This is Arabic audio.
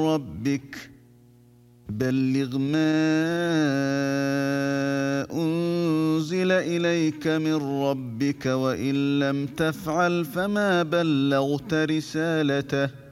ربك بلغ ما أنزل إليك من ربك وإن لم تفعل فما بلغت رسالته